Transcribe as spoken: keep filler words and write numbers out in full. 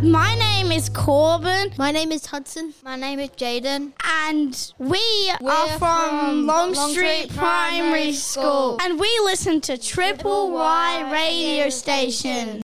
my name is Corbin. My name is Hudson. My name is Jaden. And we We're are from, from Long, Long Street, Street Primary Primary School. School. And we listen to Triple Y radio station.